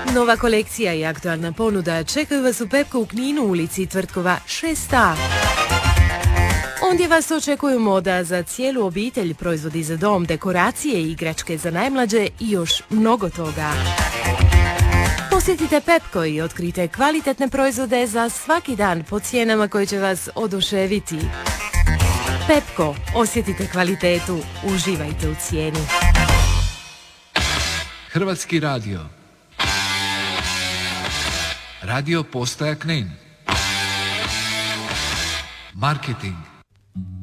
Nova kolekcija i aktualna ponuda čekaju vas u Pepko u Kninu, ulici Tvrtkova 6A. Ondje vas očekuju moda za cijelu obitelj, proizvodi za dom, dekoracije, igračke za najmlađe i još mnogo toga. Posjetite Pepko i otkrijte kvalitetne proizvode za svaki dan po cijenama koje će vas oduševiti. Pepko, osjetite kvalitetu, uživajte u cijeni. Hrvatski radio. Radio postaja Knin. Marketing.